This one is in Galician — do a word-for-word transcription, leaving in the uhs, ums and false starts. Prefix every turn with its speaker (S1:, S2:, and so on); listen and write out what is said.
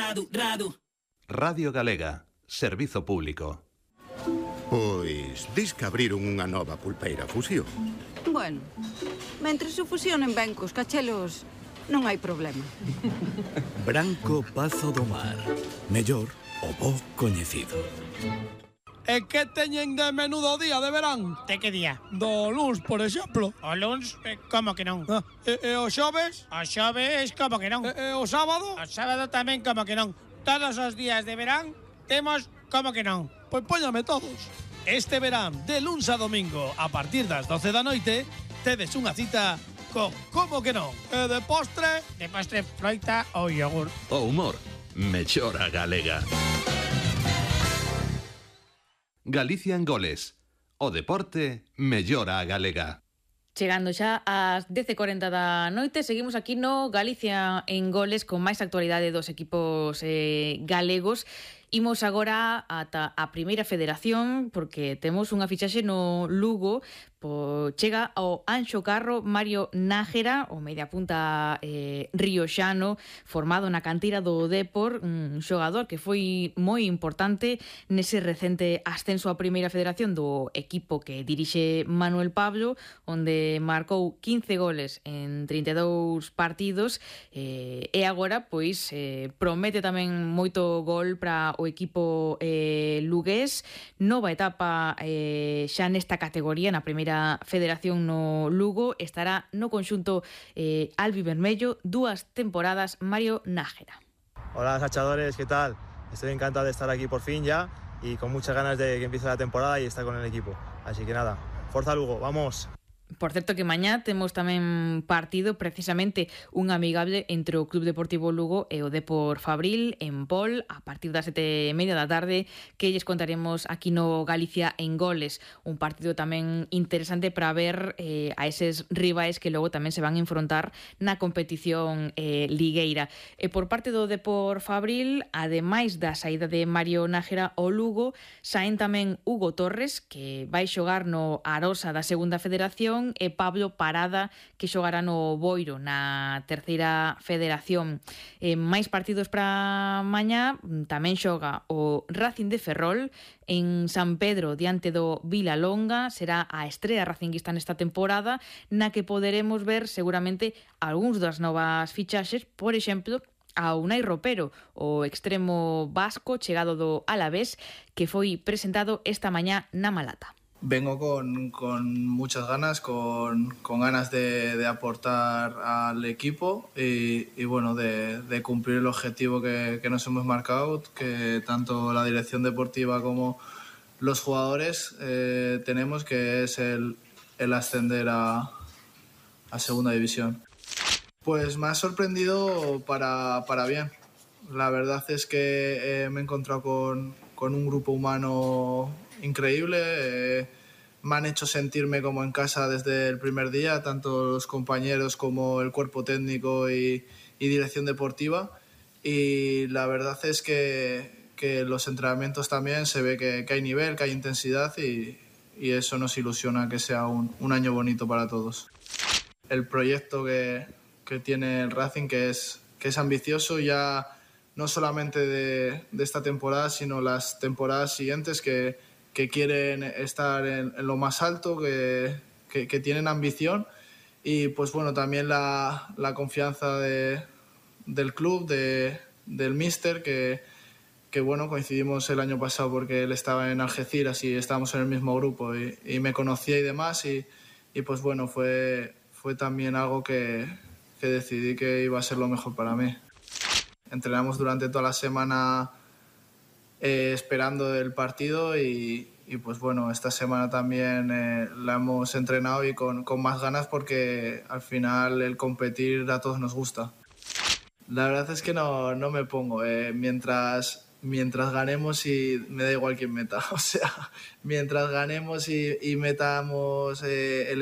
S1: Radu, Radu.
S2: Radio Galega, servizo público.
S3: Pois, dis que abriron unha nova pulpeira Fusión.
S4: Bueno, mentres se fusionen ben cos cachelos, non hai problema.
S5: Branco Pazo do Mar. Mellor o bo coñecido.
S6: E que teñen de menú do día de verán?
S7: De que día?
S6: Do luns, por exemplo.
S7: O luns, eh, como que non?
S6: Ah, e, e o xoves?
S7: O xoves, como que non?
S6: E, e o sábado?
S7: O sábado tamén, como que non? Todos os días de verán temos como que non?
S6: Pois póñame todos. Este verán, de luns a domingo, a partir das doce da noite, tedes unha cita co como que non? E de postre?
S7: De postre, froita ou yogur.
S2: O humor, mellora galega. Galicia en goles. O deporte, mellora a galega.
S8: Chegando xa ás dez e corenta da noite, seguimos aquí no Galicia en goles con máis actualidade dos equipos eh, galegos. Imos agora ata a primeira federación porque temos unha fichaxe no Lugo. Po, chega ao Anxo Carro Mario Nájera, o mediapunta eh, rioxano, formado na cantera do Dépor, un xogador que foi moi importante nese recente ascenso á primeira federación do equipo que dirixe Manuel Pablo, onde marcou quince goles en trinta e dous partidos, eh, e agora pois eh, promete tamén moito gol para o equipo eh, lugués. Nova etapa eh, xa nesta categoría, na primeira federación no Lugo, estará no conxunto eh, albivermello dúas temporadas Mario Nájera.
S9: Hola sachadores, ¿qué tal? Estoy encantado de estar aquí por fin ya y con muchas ganas de que empiece la temporada y estar con el equipo. Así que nada, Forza Lugo, vamos.
S8: Por certo que mañá temos tamén partido, precisamente un amigable entre o Club Deportivo Lugo e o Dépor Fabril en Pol a partir das sete e media da tarde, que lles contaremos aquí no Galicia en goles. Un partido tamén interesante para ver eh, a eses rivais que logo tamén se van a enfrontar na competición eh, ligueira. E por parte do Dépor Fabril, ademais da saída de Mario Nájera ao Lugo, saen tamén Hugo Torres, que vai xogar no Arosa da Segunda Federación, e Pablo Parada, que xogará no Boiro na Terceira Federación. Eh, máis partidos para mañá, tamén xoga o Racing de Ferrol en San Pedro diante do Vilalonga. Será a estrea racinguista nesta temporada, na que poderemos ver seguramente algúns das novas fichaxes, por exemplo, a Unai Ropero, o extremo vasco chegado do Alavés, que foi presentado esta mañá na Malata.
S10: Vengo con, con muchas ganas, con, con ganas de, de aportar al equipo y, y bueno, de, de cumplir el objetivo que, que nos hemos marcado, que tanto la dirección deportiva como los jugadores eh, tenemos, que es el, el ascender a, a segunda división. Pues me ha sorprendido para, para bien. La verdad es que eh, me he encontrado con, con un grupo humano increíble. Eh, me han hecho sentirme como en casa desde el primer día, tanto los compañeros como el cuerpo técnico y, y dirección deportiva, y la verdad es que, que los entrenamientos también se ve que, que hay nivel, que hay intensidad, y, y eso nos ilusiona que sea un, un año bonito para todos. El proyecto que, que tiene el Racing, que es, que es ambicioso ya no solamente de, de esta temporada, sino las temporadas siguientes, que que quieren estar en, en lo más alto, que, que, que tienen ambición, y pues bueno, también la, la confianza de, del club, de, del míster, que, que bueno, coincidimos el año pasado porque él estaba en Algeciras y estábamos en el mismo grupo y, y me conocía y demás, y, y pues bueno, fue, fue también algo que, que decidí que iba a ser lo mejor para mí. Entrenamos durante toda la semana Eh, esperando el partido y, y pues bueno, esta semana también eh, la hemos entrenado y con, con más ganas, porque al final el competir a todos nos gusta. La verdad es que no, no me pongo, eh, mientras, mientras ganemos, y me da igual quién meta, o sea, mientras ganemos y, y metamos eh, el